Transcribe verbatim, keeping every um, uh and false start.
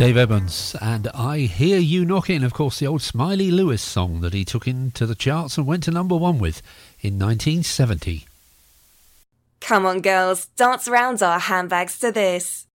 Dave Evans and I Hear You Knocking, of course, the old Smiley Lewis song that he took into the charts and went to number one with in nineteen seventy. Come on, girls, dance around our handbags to this.